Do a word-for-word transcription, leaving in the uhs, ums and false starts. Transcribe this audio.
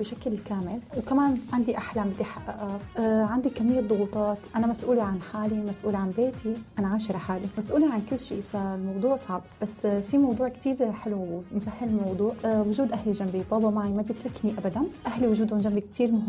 بشكل كامل، وكمان عندي أحلام بدي أحققها. آه عندي كمية ضغوطات، أنا مسؤولة عن حالي، مسؤولة عن بيتي، أنا عايشة لحالي، مسؤولة عن كل شيء، فالموضوع صعب. بس آه في موضوع كتير حلو ومسهل الموضوع، آه وجود أهلي جنبي، بابا معي ما بيتركني أبدا. أهلي وجودهم جنبي كتير مهم